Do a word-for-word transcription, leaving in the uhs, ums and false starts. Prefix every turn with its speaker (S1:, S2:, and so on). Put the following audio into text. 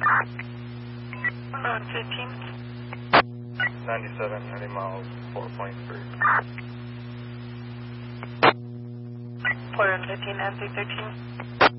S1: On fifteen.
S2: ninety-seven, ninety miles, four point three.
S1: Port on fifteen, N three thirteen.